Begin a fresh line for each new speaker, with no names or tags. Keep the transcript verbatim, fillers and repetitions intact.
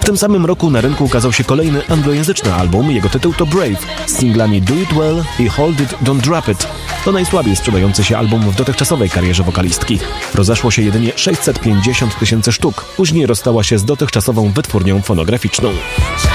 tym samym roku na rynku ukazał się kolejny anglojęzyczny album, jego tytuł to Brave, z singlami Do It Well i Hold It, Don't Drop It. To najsłabiej sprzedający się album w dotychczasowej karierze wokalistki. Rozeszło się jedynie sześćset pięćdziesiąt tysięcy sztuk, później rozstała się z dotychczasową wytwórnią fonograficzną.